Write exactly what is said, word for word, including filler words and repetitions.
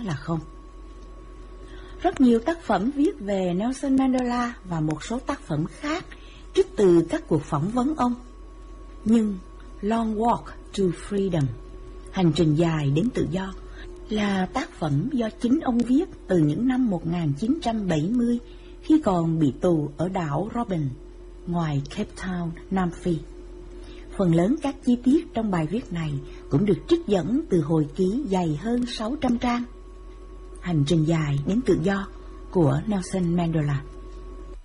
chắn là không. Rất nhiều tác phẩm viết về Nelson Mandela và một số tác phẩm khác trích từ các cuộc phỏng vấn ông. Nhưng Long Walk to Freedom, Hành trình dài đến tự do, là tác phẩm do chính ông viết từ những năm một nghìn chín trăm bảy mươi khi còn bị tù ở đảo Robben, ngoài Cape Town, Nam Phi. Phần lớn các chi tiết trong bài viết này cũng được trích dẫn từ hồi ký dày hơn sáu trăm trang, Hành trình dài đến tự do của Nelson Mandela.